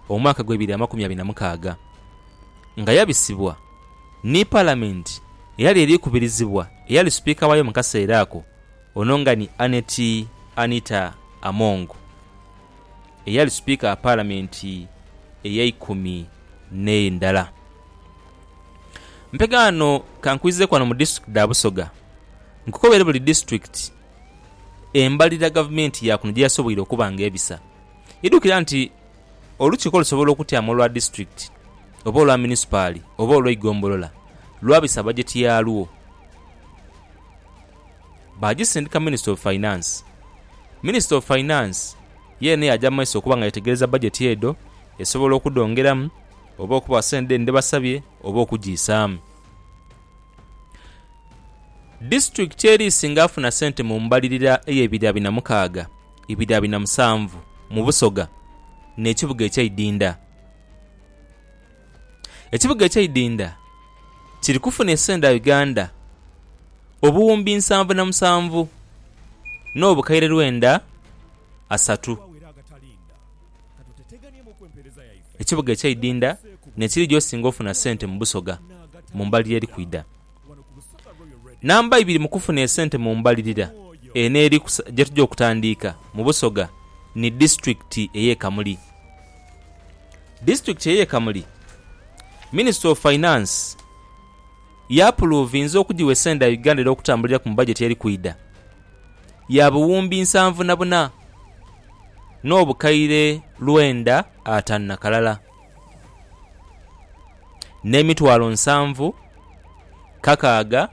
omwaka gw'2026 nga yabisibwa ni Parliament eyali erikubirizibwa eyali speaker wayo mu kaseera ako ononga ni Anita Among eyali speaker wa Parliament eya 19 mpegano kankwize kwano mu district da Busoga nkukobere buli district embalira government yakuno gye yasoboire okubanga ebisa idukira nti olukiiko lusobola okutyamu olwa district oba olwa municipal oba olw'eigombolola lwabisa budget yalwo bagisindika Minister of Finance. Minister of Finance yene yajja maiso okuba nga yetegereza budget yedo esobola okudongeramu oba okuba sende nde basabye oba okugisaamu. District eri singafu na sente mu mbalirira eye 2026 mu Busoga n'ekibuga eky'Idinda. Ekibuga eky'Idinda kiri kufuna esenda Uganda obuwumbi 77 n'obukaire 930. Ekibuga eky'Idinda nekiri gyosinga ofuna sente mu Busoga mu mbalirira eri kwida. Namba 2 mu kufuna sente mu mbalirira eneri jetujja okutandika mu Busoga ni district eye Kamuli. District eye Kamuli Minister of Finance yapuluvinze okugiwa senda Uganda okutambulira ku budget eri kwida ya buwumbi 74 n'obukaire 950 kalala n'emitwalo 7 kakaaga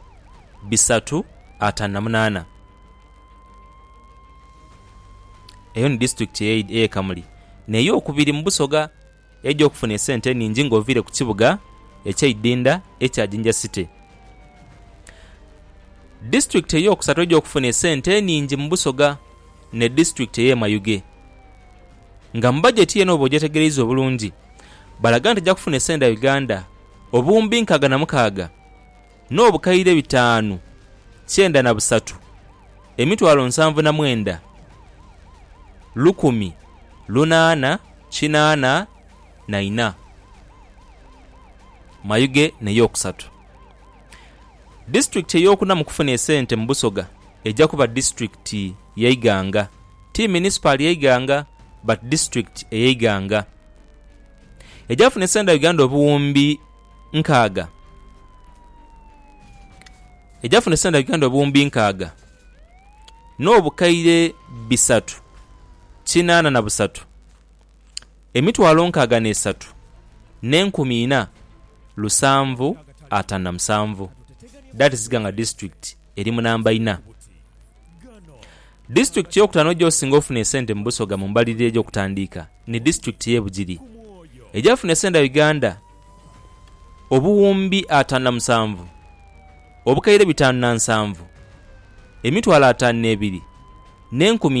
358. Eyo ni district eye Kamuli. Naye okubiri mu Busoga ejja okufuna esente ningi ng'ovire ku kibuga eky'Idinda ekya Jinja City. District eyokusatu ejja okufuna esente ningi mu Busoga ne district eye Mayuge. Nga mu budget ye n'obo gyetegereza obulungi balaga nti ejja kufuna esente Uganda obuwumbi 66 n'obukaire 593 emitwalo 79 1,884 Mayuge n'eyokusatu. District eyokuna mu kufuna esente mu Busoga ejja kuba district ya Iganga. Ti municipal ya Iganga but district ya Iganga. Ejja kufuna esente Uganda obuwumbi 6. Ejja kufuna esente Uganda obuwumbi 6 n'obukaire 383 emitwalo 63 n'enkumi 4,757. That is Iganga district eri mu namba 4. District yokutano gyosinga ofuna esente mu Busoga mu mbalirira egy'okutandika ni district ye Bugiri. Ejja kufuna esente Uganda obuwumbi 57 obukaire 507 emitwalo 52 n'enkumi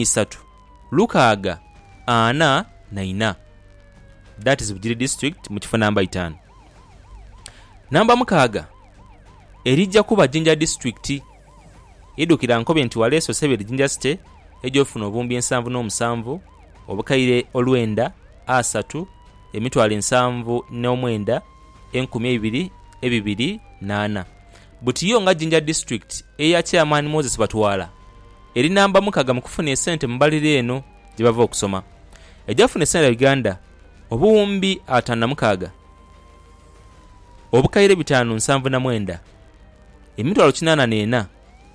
3,644. That is Bugiri district mu kifo namba 5. Namba 6 erijja kuba Jinja district idukira nkobe nti waleso sebere Jinja City ejofuna obuwumbi 77 obukaire 930 emitwalo 7 2,228. Buti yo nga Jinja district eya chairman Moses Batwala eri namba 6 mu kufuna esente mu mbalirira eno gye bava okusoma. Ejjafuna esente Uganda obuwumbi 56 obukaire 579 emitwalo 84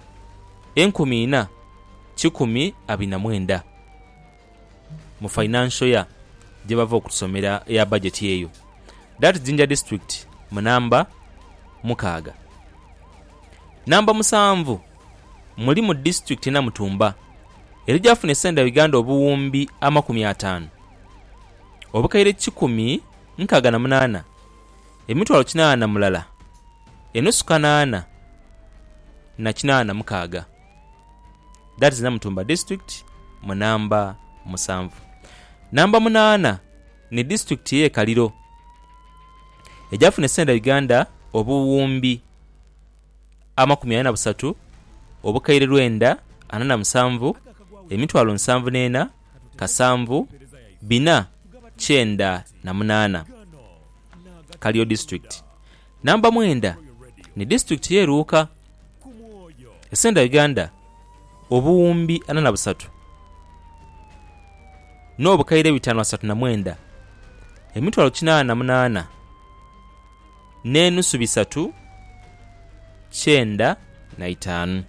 1,429 mu financial ya gye bava okusomera ya budget yeyo. That Jinja district mu namba 6. Namba 7 muli mu district na Mutumba erijafuna esente Uganda obuwumbi 50 obukaire 1,068 emitwalo 80 mulala enusu 8 na 86. That is Namutumba district mu namba 7. Namba 8 ni district ye Kaliro ejafuna esente Uganda obuwumbi 43 obukaire 947 emitwalo 74 kasanvu 4 98 Kalio district. Namba 9 ni district y'eruuka essenda Uganda obuwumbi 43 n'obukaire 539 emitwalo 88 n'enusu 3 95.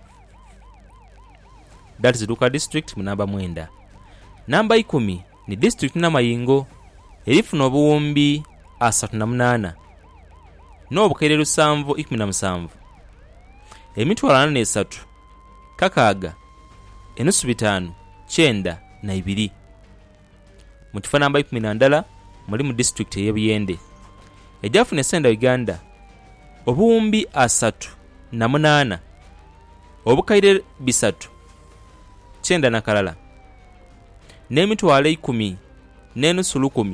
That is Luka district mu namba 9. Namba 10 ni district Namayingo erifuna obuwumbi 38 n'obukaire 717 emitwalo 43 kakaaga enusu 5 92. Mu kifo namba 10 muli mu district y'Ebuyende ejafuna essenda Uganda obuwumbi 38 obukaire 3 90 na kalala n'emitwalo 10 n'enusu 100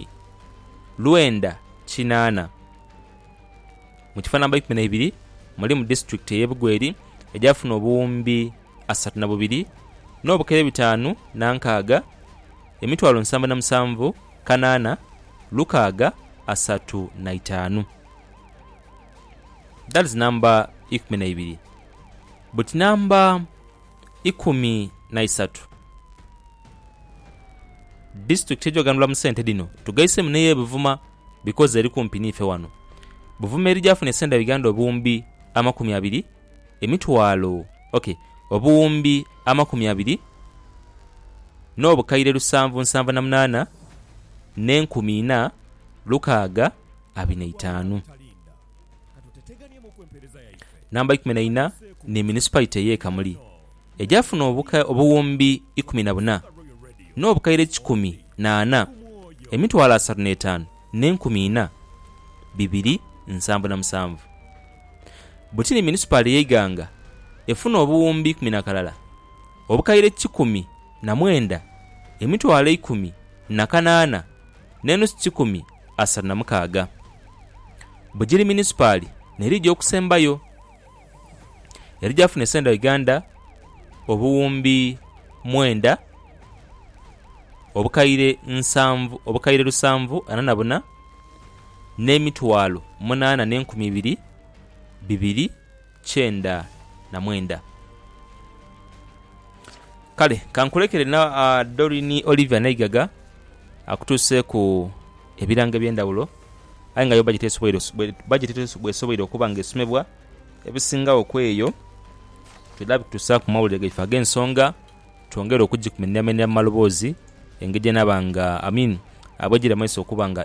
980. Mu kifo namba 12 muli mu district y'Ebugweri ejafuna obuwumbi 32 n'obukaire 5 nankaaga emitwalo 77 kanana lukaaga 35. That is number 12. But number 13 district ejoganula mu sente dino tugaise muneye Buvuma because eri kumpi nife wano. Buvuma eri jafuna essenda Uganda obuwumbi 20 emitwalo obuwumbi 20 n'obukaire 778 n'enkumi 4 25. Namba 14 ni municipality ye Kamuli ejafuna obuwumbi 14 n'obukaire 108 emitwalo 35 n'enkumi 277. Butini municipality ye Iganga efuna obuwumbi 10 kalala obukaire 19 emitwalo 10 n'enusu 136. Bugiri municipality nerijja okusembayo erijafuna essenda Uganda obuwumbi 9 obukaire 744 n'emitwalo 8 299. Kale kankulekere na Dorini Olivia Naigaga akutuse ku ebirange by'endawulo ayenga yo budget esoboire okuba nga esomebwa ebisinga okweyo tudabi kutusa ku mawulire gaifa ag'ensonga twongere okujja kumenya maloboozi engejje nabanga abwejira maiso okuba nga